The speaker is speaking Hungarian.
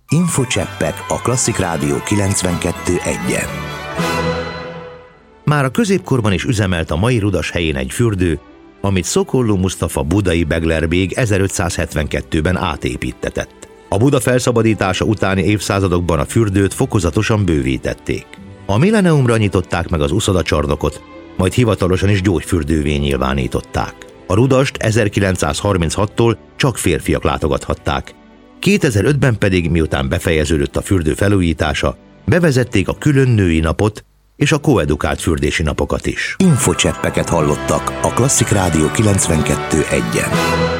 Infocseppek a Klasszik Rádió 92.1-en. Már a középkorban is üzemelt a mai Rudas helyén egy fürdő, amit Szokolló Musztafa budai beglerbég 1572-ben átépíttetett. A Buda felszabadítása utáni évszázadokban a fürdőt fokozatosan bővítették. A milleniumra nyitották meg az uszodacsarnokot, majd hivatalosan is gyógyfürdővé nyilvánították. A Rudast 1936-tól csak férfiak látogathatták. 2005-ben pedig, miután befejeződött a fürdő felújítása, bevezették a külön női napot és a koedukált fürdési napokat is. Infocseppeket hallottak a Klasszik Rádió 92.1-en.